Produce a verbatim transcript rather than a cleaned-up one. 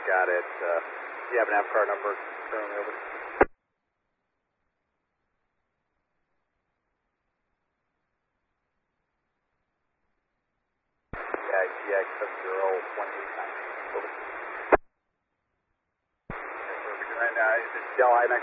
got it. Uh, do you have an F car number currently over? Yeah, G X seven zero one eight nine. Over. Right now, is it Dell I M X